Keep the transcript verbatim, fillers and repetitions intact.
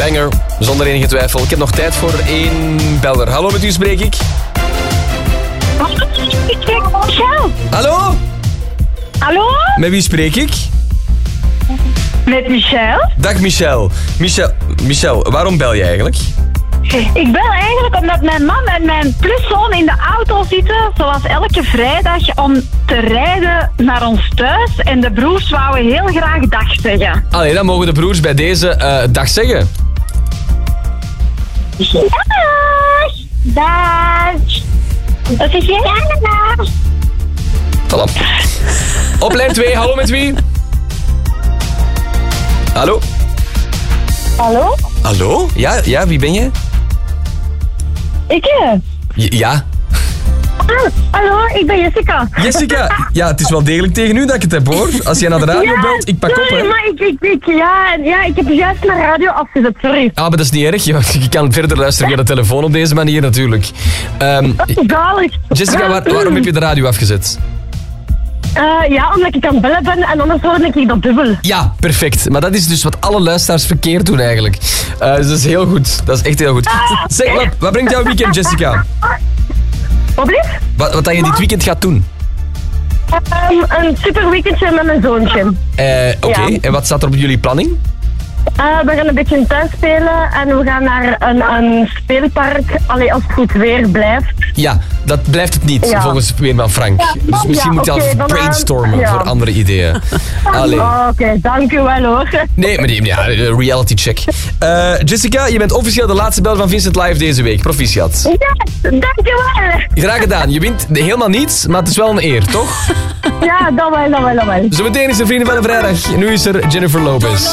Banger, zonder enige twijfel. Ik heb nog tijd voor één beller. Hallo, met u spreek ik. Michel. Hallo? Hallo? Met wie spreek ik? Met Michel. Dag Michel. Michel, Michel, waarom bel je eigenlijk? Ik bel eigenlijk omdat mijn man en mijn pluszoon in de auto zitten, zoals elke vrijdag, om te rijden naar ons thuis. En de broers wouden heel graag dag zeggen. Allee, dan mogen de broers bij deze uh, dag zeggen. Dag! Dag! Wat is je? Dag! Voilà. Op lijn twee, hallo, met wie? Hallo? Hallo? Hallo? Ja, ja, wie ben je? Ik? eh. J- ja. Ah, hallo, ik ben Jessica. Jessica, ja, het is wel degelijk tegen u dat ik het heb, hoor. Als jij naar de radio Ja, belt, ik pak op, sorry, hè. maar ik, ik, ik, ja, ja, ik heb juist mijn radio afgezet, sorry. Ah, maar dat is niet erg. Je, je kan verder luisteren via de telefoon op deze manier, natuurlijk. Um, Zalig. Jessica, waar, waarom heb je de radio afgezet? Uh, ja, omdat ik aan het bellen ben en anders hoorde ik dat dubbel. Ja, perfect. Maar dat is dus wat alle luisteraars verkeerd doen, eigenlijk. Uh, dus dat is heel goed. Dat is echt heel goed. Zeg, wat, wat brengt jouw weekend, Jessica? Wat blieft? Wat, wat dat je dit weekend gaat doen? Um, een super weekendje met mijn zoontje. Uh, Oké, okay. Ja. En wat staat er op jullie planning? Uh, we gaan een beetje thuis spelen en we gaan naar een, een speelpark, allee, als het goed weer blijft. Ja, dat blijft het niet, Ja. volgens weerman Frank. Ja. Dus misschien Ja, moet je oké, al dan, brainstormen ja. voor andere ideeën. Allee. Oh, Oké, okay, dank u wel hoor. Nee, maar nee, ja, reality check. Uh, Jessica, je bent officieel de laatste bel van Vincent Live deze week. Proficiat. Ja, dank u wel. Graag gedaan. Je wint helemaal niets, maar het is wel een eer, toch? Ja, dat wel, dat wel, dat wel. Zometeen is er Vrienden van de Vrijdag. En nu is er Jennifer Lopez.